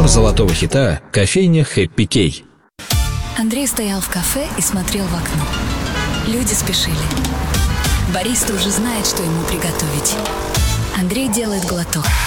партнер золотого хита – кофейня Happy Кей. Андрей стоял в кафе и смотрел в окно. Люди спешили. Бариста уже знает, что ему приготовить. Андрей делает глоток.